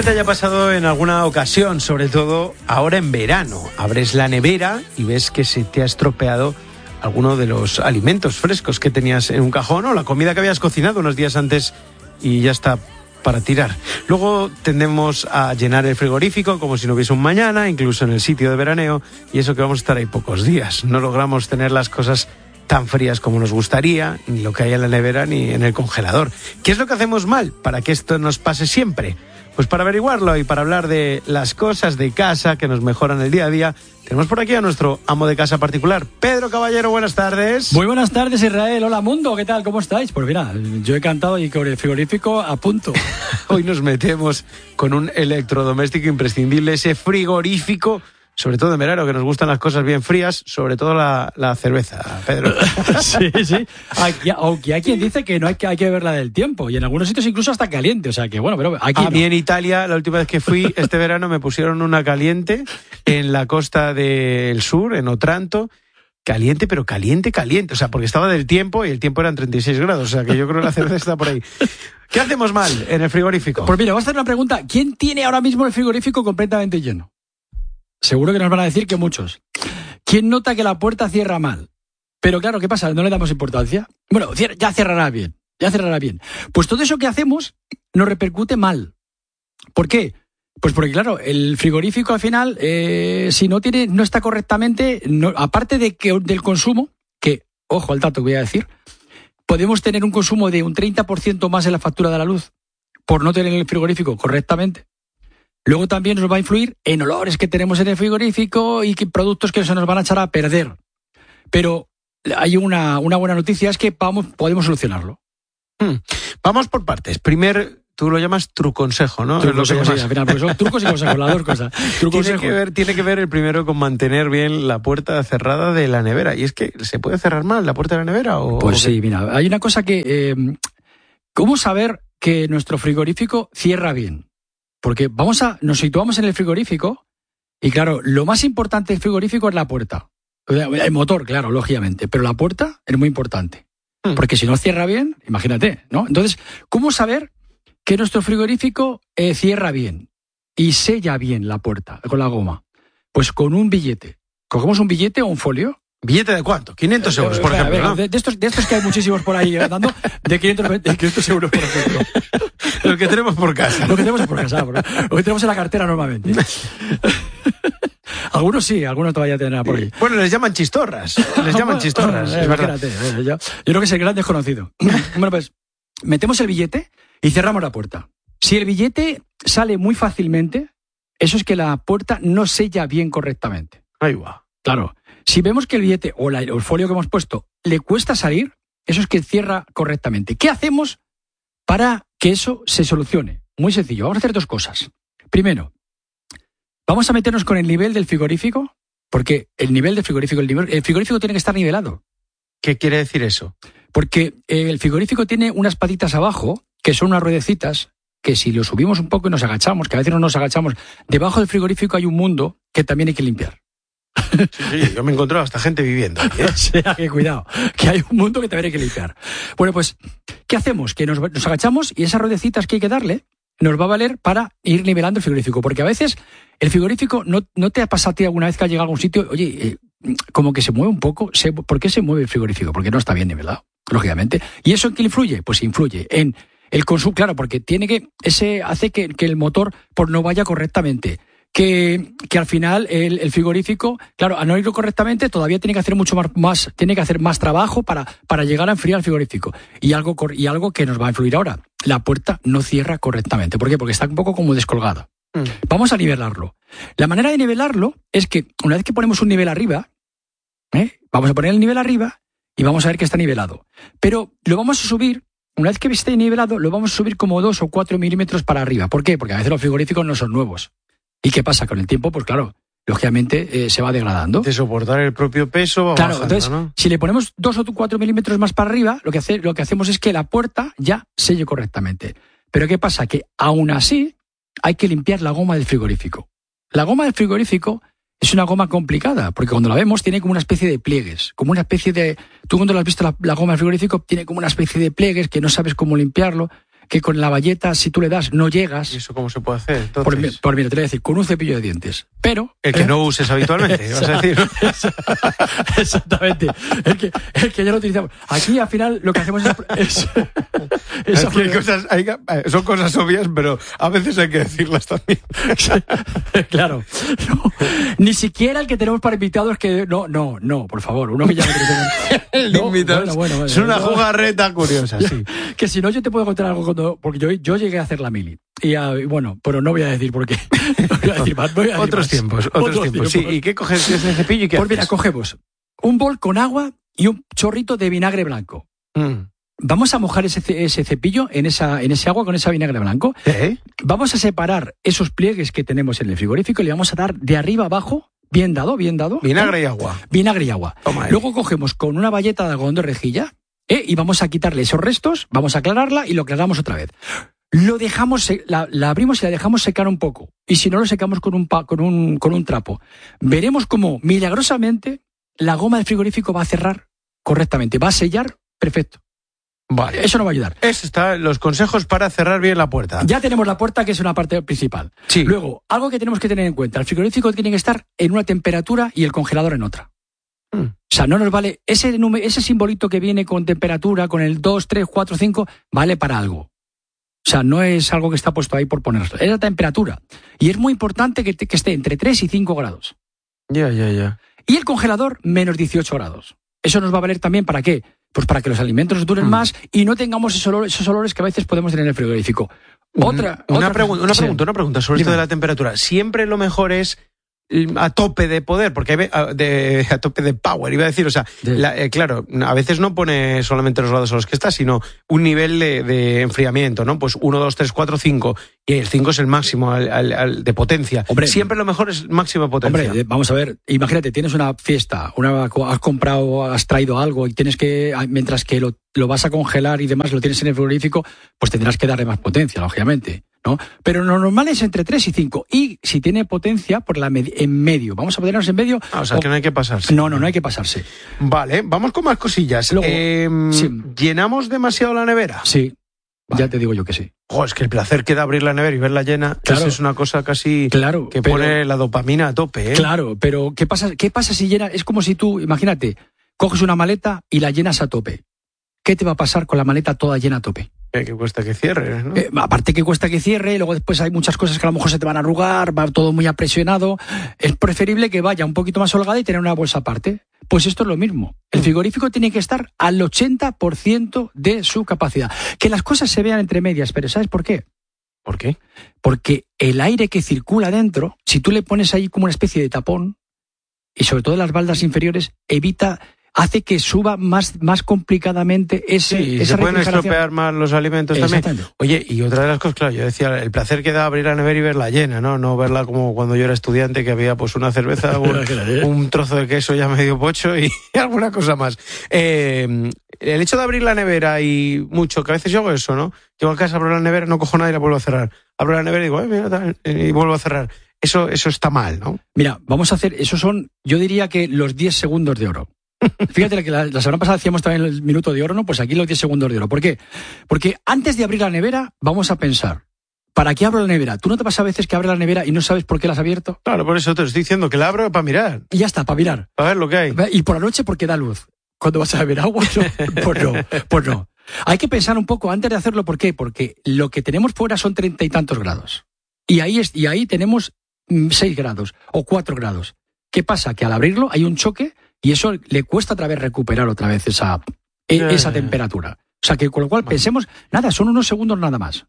te haya pasado en alguna ocasión, sobre todo ahora en verano. Abres la nevera y ves que se te ha estropeado alguno de los alimentos frescos que tenías en un cajón o la comida que habías cocinado unos días antes y ya está para tirar. Luego tendemos a llenar el frigorífico como si no hubiese un mañana, incluso en el sitio de veraneo, y eso que vamos a estar ahí pocos días. No logramos tener las cosas tan frías como nos gustaría, ni lo que hay en la nevera ni en el congelador. ¿Qué es lo que hacemos mal para que esto nos pase siempre? Pues para averiguarlo y para hablar de las cosas de casa que nos mejoran el día a día, tenemos por aquí a nuestro amo de casa particular, Pedro Caballero. Buenas tardes. Muy buenas tardes, Israel. Hola, mundo. ¿Qué tal? ¿Cómo estáis? Pues mira, yo he cantado y con el frigorífico a punto. Hoy nos metemos con un electrodoméstico imprescindible, ese frigorífico, sobre todo en verano, que nos gustan las cosas bien frías, sobre todo la cerveza, Pedro. Sí. Aunque hay quien dice que no hay que beberla del tiempo, y en algunos sitios incluso hasta caliente, o sea que bueno, pero aquí a mí en Italia, la última vez que fui este verano, me pusieron una caliente en la costa del sur, en Otranto. Caliente, pero caliente, o sea, porque estaba del tiempo y el tiempo eran 36 grados, o sea que yo creo que la cerveza está por ahí. ¿Qué hacemos mal en el frigorífico? Pues mira, vamos a hacer una pregunta. ¿Quién tiene ahora mismo el frigorífico completamente lleno? Seguro que nos van a decir que muchos. ¿Quién nota que la puerta cierra mal? Pero claro, ¿qué pasa? ¿No le damos importancia? Bueno, ya cerrará bien. Pues todo eso que hacemos nos repercute mal. ¿Por qué? Pues porque, claro, el frigorífico al final, si no está correctamente, aparte del consumo, que, ojo al dato que voy a decir, podemos tener un consumo de un 30% más en la factura de la luz por no tener el frigorífico correctamente. Luego también nos va a influir en olores que tenemos en el frigorífico y productos que se nos van a echar a perder. Pero hay una buena noticia, es que podemos solucionarlo. Vamos por partes. Tú lo llamas truconsejo, ¿no? Truconsejo, sí, al final, porque son trucos y consejos, las dos cosas. Tiene que ver el primero con mantener bien la puerta cerrada de la nevera. Y es que, ¿se puede cerrar mal la puerta de la nevera? Pues sí, mira, hay una cosa que... ¿Cómo saber que nuestro frigorífico cierra bien? Porque nos situamos en el frigorífico y, claro, lo más importante del frigorífico es la puerta. El motor, claro, lógicamente, pero la puerta es muy importante. Porque si no cierra bien, imagínate, ¿no? Entonces, ¿cómo saber que nuestro frigorífico cierra bien y sella bien la puerta con la goma? Pues con un billete. Cogemos un billete o un folio. ¿Billete de cuánto? 500 euros, por ejemplo, ¿no? De estos que hay muchísimos por ahí dando, de 500 euros, por ejemplo. Lo que tenemos por casa. Lo que tenemos en la cartera normalmente. Algunos sí, algunos todavía tendrán por ahí. Bueno, les llaman chistorras. Es verdad. Yo creo que es el gran desconocido. Bueno, pues metemos el billete y cerramos la puerta. Si el billete sale muy fácilmente, eso es que la puerta no sella bien correctamente. Ahí va. Claro. Si vemos que el billete o el folio que hemos puesto le cuesta salir, eso es que cierra correctamente. ¿Qué hacemos para que eso se solucione? Muy sencillo. Vamos a hacer dos cosas. Primero, vamos a meternos con el nivel del frigorífico, porque el frigorífico tiene que estar nivelado. ¿Qué quiere decir eso? Porque el frigorífico tiene unas patitas abajo, que son unas ruedecitas, que si lo subimos un poco y nos agachamos, que a veces no nos agachamos, debajo del frigorífico hay un mundo que también hay que limpiar. Sí, yo me he encontrado hasta gente viviendo ahí, ¿eh? O sea, que cuidado, que hay un mundo que también hay que limpiar. Bueno, pues, ¿qué hacemos? Que nos agachamos y esas ruedecitas que hay que darle nos va a valer para ir nivelando el frigorífico. Porque a veces el frigorífico, ¿no te ha pasado a ti alguna vez que has llegado a algún sitio? Oye, como que se mueve un poco. ¿Por qué se mueve el frigorífico? Porque no está bien nivelado, lógicamente. ¿Y eso en qué influye? Pues influye en el consumo, claro, porque hace que el motor no vaya correctamente. Que al final el frigorífico, claro, a no irlo correctamente, todavía tiene que hacer tiene que hacer más trabajo para llegar a enfriar el frigorífico. Y algo que nos va a influir ahora, la puerta no cierra correctamente. ¿Por qué? Porque está un poco como descolgada. Vamos a nivelarlo. La manera de nivelarlo es que una vez que ponemos un nivel arriba, vamos a poner el nivel arriba y vamos a ver que está nivelado. Pero lo vamos a subir. Una vez que esté nivelado, lo vamos a subir como 2 o 4 milímetros para arriba. ¿Por qué? Porque a veces los frigoríficos no son nuevos. ¿Y qué pasa? Con el tiempo, pues claro, lógicamente se va degradando. De soportar el propio peso va claro, bajando, entonces, ¿no? Si le ponemos 2 o 4 milímetros más para arriba, lo que hacemos es que la puerta ya selle correctamente. Pero ¿qué pasa? Que aún así hay que limpiar la goma del frigorífico. La goma del frigorífico es una goma complicada, porque cuando la vemos tiene como una especie de pliegues, como una especie de... Tú cuando lo has visto la goma del frigorífico tiene como una especie de pliegues que no sabes cómo limpiarlo. que con la bayeta, si tú le das, no llegas. ¿Y eso cómo se puede hacer, entonces? Por mira, te voy a decir, con un cepillo de dientes. Pero... El que no uses habitualmente, vas a decir. Exactamente. El que ya lo utilizamos. Aquí, al final, lo que hacemos son cosas obvias, pero a veces hay que decirlas también. Claro. No, ni siquiera el que tenemos para invitados que... No, por favor, uno que ya el invitado. Bueno, es una jugarreta curiosa, sí. Que si no, yo te puedo contar algo porque yo llegué a hacer la mili. Y bueno, pero no voy a decir por qué. No voy a decir más. Otros tiempos. Sí, ¿y qué coges ese cepillo y qué Pues mira, cogemos un bol con agua y un chorrito de vinagre blanco. Vamos a mojar ese cepillo en ese agua con ese vinagre blanco. Vamos a separar esos pliegues que tenemos en el frigorífico y le vamos a dar de arriba abajo, bien dado. Vinagre y agua. Vinagre y agua. Luego cogemos con una bayeta de algodón de rejilla y vamos a quitarle esos restos, vamos a aclararla y lo aclaramos otra vez. Lo dejamos, la abrimos y la dejamos secar un poco. Y si no, lo secamos con un trapo. Veremos cómo, milagrosamente, la goma del frigorífico va a cerrar correctamente. Va a sellar perfecto. Vale. Eso nos va a ayudar. Eso está, los consejos para cerrar bien la puerta. Ya tenemos la puerta, que es una parte principal. Sí. Luego, algo que tenemos que tener en cuenta. El frigorífico tiene que estar en una temperatura y el congelador en otra. O sea, no nos vale... Ese simbolito que viene con temperatura, con el 2, 3, 4, 5, vale para algo. O sea, no es algo que está puesto ahí por ponerlo. Es la temperatura. Y es muy importante que esté entre 3 y 5 grados. Ya. Y el congelador, menos 18 grados. Eso nos va a valer también, ¿para qué? Pues para que los alimentos duren más y no tengamos esos olores que a veces podemos tener en el frigorífico. Una pregunta sobre esto de la temperatura. Siempre lo mejor es a tope de poder, porque a tope de power, iba a decir, o sea, claro, a veces no pone solamente los grados a los que está, sino un nivel de enfriamiento, ¿no? Pues 1, 2, 3, 4, 5, y el 5 es el máximo de potencia. Hombre, siempre lo mejor es máximo de potencia. Hombre, vamos a ver, imagínate, tienes una fiesta, has comprado, has traído algo y tienes que, mientras que lo vas a congelar y demás, lo tienes en el frigorífico, pues tendrás que darle más potencia, lógicamente, ¿no? Pero lo normal es entre 3 y 5. Y si tiene potencia, por en medio. Vamos a ponernos en medio. O sea, que no hay que pasarse. No hay que pasarse. Vale, vamos con más cosillas. Luego, sí. ¿Llenamos demasiado la nevera? Sí, vale. Ya te digo yo que sí. Es que el placer que da abrir la nevera y verla llena, claro, es una cosa casi que pone la dopamina a tope, ¿eh? Claro, pero ¿qué pasa si llena? Es como si tú, imagínate, coges una maleta y la llenas a tope. ¿Qué te va a pasar con la maleta toda llena a tope? Que cuesta que cierre, ¿no? Aparte que cuesta que cierre, luego después hay muchas cosas que a lo mejor se te van a arrugar, va todo muy apresionado. Es preferible que vaya un poquito más holgada y tener una bolsa aparte. Pues esto es lo mismo. El frigorífico tiene que estar al 80% de su capacidad. Que las cosas se vean entre medias, pero ¿sabes por qué? ¿Por qué? Porque el aire que circula dentro, si tú le pones ahí como una especie de tapón, y sobre todo en las baldas inferiores, hace que suba más complicadamente esa se pueden estropear más los alimentos también. Oye, y otra de las cosas, claro, yo decía, el placer que da abrir la nevera y verla llena, ¿no? Verla como cuando yo era estudiante, que había pues una cerveza, un trozo de queso ya medio pocho y alguna cosa más. El hecho de abrir la nevera y mucho, que a veces yo hago eso, ¿no? Llego a casa, abro la nevera, no cojo nada y la vuelvo a cerrar. Abro la nevera y digo, mira, y vuelvo a cerrar. Eso está mal, ¿no? Mira, vamos a hacer, yo diría que los 10 segundos de oro. Fíjate que la semana pasada hacíamos también el minuto de oro, ¿no? Pues aquí los 10 segundos de oro. ¿Por qué? Porque antes de abrir la nevera, vamos a pensar, ¿para qué abro la nevera? ¿Tú no te pasa a veces que abres la nevera y no sabes por qué la has abierto? Claro, por eso te estoy diciendo que la abro para mirar. Y ya está, para mirar. Para ver lo que hay. Y por la noche porque da luz. Cuando vas a beber agua, pues no. Hay que pensar un poco antes de hacerlo. ¿Por qué? Porque lo que tenemos fuera son 30 y tantos grados. Y ahí tenemos 6 grados o 4 grados. ¿Qué pasa? Que al abrirlo hay un choque y eso le cuesta otra vez recuperar otra vez esa temperatura. O sea, que con lo cual pensemos, nada, son unos segundos nada más.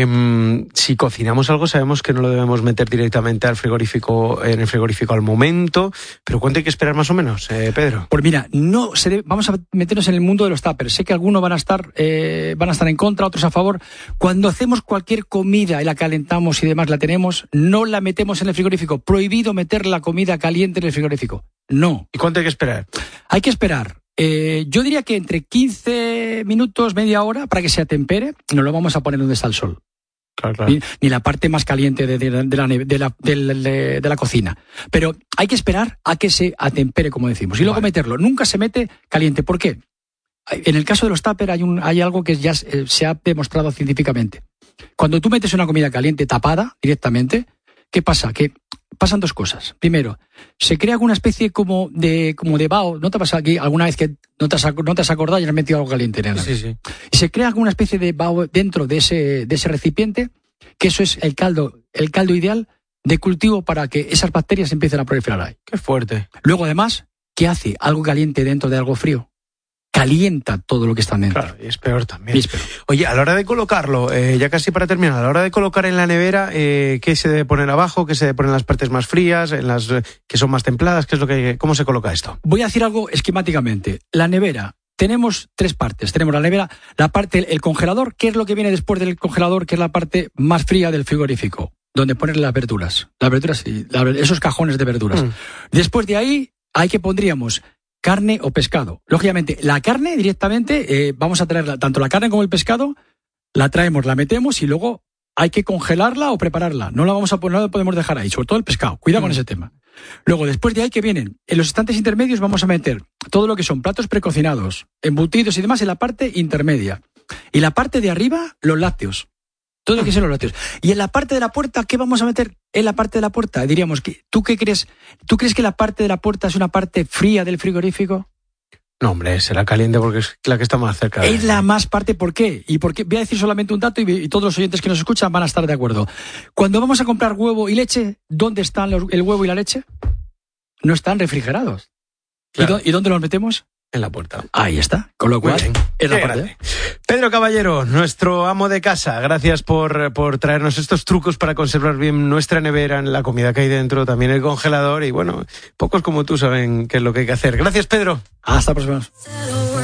Si cocinamos algo, sabemos que no lo debemos meter directamente en el frigorífico al momento, pero ¿cuánto hay que esperar más o menos, Pedro? Pues mira, vamos a meternos en el mundo de los tuppers. Sé que algunos van a estar en contra, otros a favor. Cuando hacemos cualquier comida y la calentamos y demás, la tenemos, no la metemos en el frigorífico. Prohibido meter la comida caliente en el frigorífico. No. ¿Y cuánto hay que esperar? Hay que esperar. Yo diría que entre 15 minutos, media hora, para que se atempere. No lo vamos a poner donde está el sol. Claro. Ni la parte más caliente de la cocina. Pero hay que esperar a que se atempere, como decimos. Y luego meterlo. Nunca se mete caliente. ¿Por qué? En el caso de los tupper hay algo que ya se ha demostrado científicamente. Cuando tú metes una comida caliente tapada directamente, ¿qué pasa? Que pasan dos cosas. Primero, se crea alguna especie como de vaho. ¿No te ha pasado aquí alguna vez que no te has acordado y has metido algo caliente en el agua? Sí. Y se crea alguna especie de vaho dentro de ese recipiente, que eso es el caldo ideal de cultivo para que esas bacterias empiecen a proliferar ahí. Qué fuerte. Luego, además, ¿qué hace algo caliente dentro de algo frío? Calienta todo lo que está dentro. Claro, y es peor también. Y es peor. Oye, a la hora de colocarlo, ya casi para terminar, a la hora de colocar en la nevera, ¿qué se debe poner abajo? ¿Qué se debe poner en las partes más frías? ¿En las que son más templadas? ¿Cómo se coloca esto? Voy a decir algo esquemáticamente. La nevera, tenemos tres partes. Tenemos la nevera, la parte, el congelador, que es lo que viene después del congelador, que es la parte más fría del frigorífico, donde poner las verduras. Las verduras y esos cajones de verduras. Después de ahí, pondríamos carne o pescado. Lógicamente, la carne directamente, vamos a traerla, tanto la carne como el pescado, la traemos, la metemos y luego hay que congelarla o prepararla. No la podemos dejar ahí, sobre todo el pescado. Cuidado con ese tema. Luego, después de ahí, ¿qué vienen? En los estantes intermedios vamos a meter todo lo que son platos precocinados, embutidos y demás en la parte intermedia. Y la parte de arriba, los lácteos. Todo lo que son los lácteos. Y en la parte de la puerta, ¿qué vamos a meter en la parte de la puerta? Diríamos, ¿tú qué crees? ¿Tú crees que la parte de la puerta es una parte fría del frigorífico? No, hombre, será caliente porque es la que está más cerca. Es la más parte, ¿por qué? Y por qué, voy a decir solamente un dato y todos los oyentes que nos escuchan van a estar de acuerdo. Cuando vamos a comprar huevo y leche, ¿dónde están el huevo y la leche? No están refrigerados. Claro. ¿Y dónde los metemos? En la puerta. Ahí está. Con lo cual, es la parte. Pedro Caballero, nuestro amo de casa, gracias por traernos estos trucos para conservar bien nuestra nevera, la comida que hay dentro, también el congelador y bueno, pocos como tú saben qué es lo que hay que hacer. Gracias, Pedro. Hasta la próxima.